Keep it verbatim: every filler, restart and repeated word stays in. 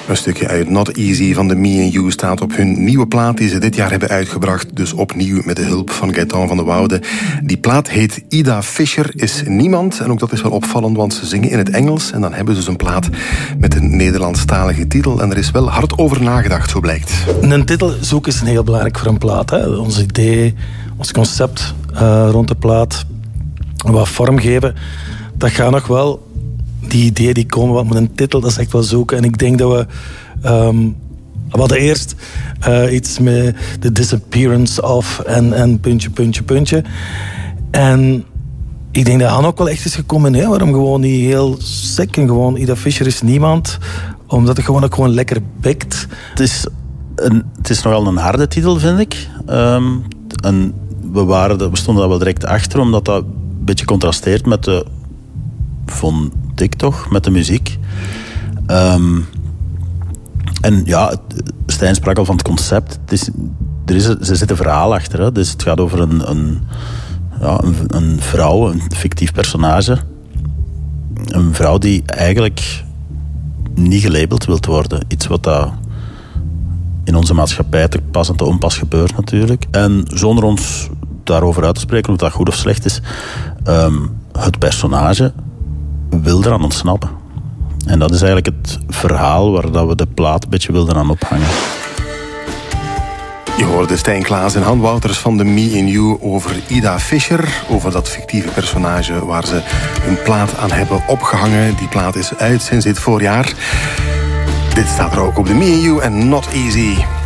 Een stukje uit Not Easy van de Me and You staat op hun nieuwe plaat die ze dit jaar hebben uitgebracht. Dus opnieuw met de hulp van Gaëtan van de Woude. Die plaat heet Ida Fisher is niemand. En ook dat is wel opvallend, want ze zingen in het Engels. En dan hebben ze dus een plaat met een Nederlandstalige titel. En er is wel hard over nagedacht, zo blijkt. Een titel zoeken is heel belangrijk voor een plaat. Hè. Ons idee, ons concept uh, rond de plaat, wat vorm geven, dat gaat nog wel. Die ideeën die komen wat met een titel, dat is echt wel zoeken. En ik denk dat we... Um, we hadden eerst uh, iets met The Disappearance of en, en puntje, puntje, puntje. En ik denk dat Han ook wel echt is gekomen. Hè, waarom gewoon niet heel sec en gewoon Ida Fisher is niemand. Omdat het gewoon ook gewoon lekker bikt. Het is, een, het is nogal een harde titel, vind ik. Um, en we, waren, we stonden daar wel direct achter, omdat dat een beetje contrasteert met de... vond ik toch, met de muziek. Um, en ja, Stijn sprak al van het concept. Het is, er, is, er zit een verhaal achter. Hè. Dus het gaat over een, een, ja, een, een vrouw, een fictief personage. Een vrouw die eigenlijk niet gelabeld wilt worden. Iets wat dat in onze maatschappij te pas en te onpas gebeurt natuurlijk. En zonder ons daarover uit te spreken of dat goed of slecht is, um, het personage wil eraan ontsnappen. En dat is eigenlijk het verhaal waar dat we de plaat een beetje wilden aan ophangen. Je hoorde Stijn Klaas en Han Wouters van de Me and You over Ida Fisher. Over dat fictieve personage waar ze hun plaat aan hebben opgehangen. Die plaat is uit sinds dit voorjaar. Dit staat er ook op de Me and You en Not Easy.